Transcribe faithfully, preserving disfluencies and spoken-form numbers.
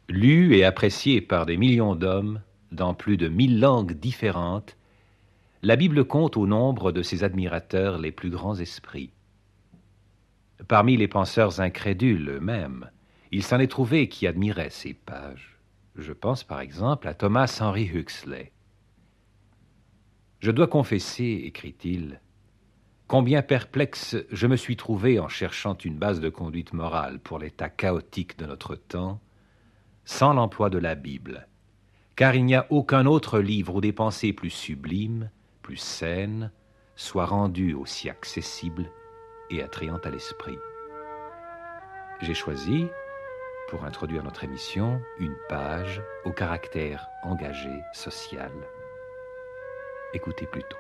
Lue et appréciée par des millions d'hommes dans plus de mille langues différentes, la Bible compte au nombre de ses admirateurs les plus grands esprits. Parmi les penseurs incrédules eux-mêmes, il s'en est trouvé qui admiraient ces pages. Je pense par exemple à Thomas Henry Huxley. « Je dois confesser, écrit-il, combien perplexe je me suis trouvé en cherchant une base de conduite morale pour l'état chaotique de notre temps, sans l'emploi de la Bible, car il n'y a aucun autre livre où des pensées plus sublimes, plus saines, soient rendues aussi accessibles et attrayantes à l'esprit. » J'ai choisi, pour introduire notre émission, une page au caractère engagé social. Écoutez plutôt.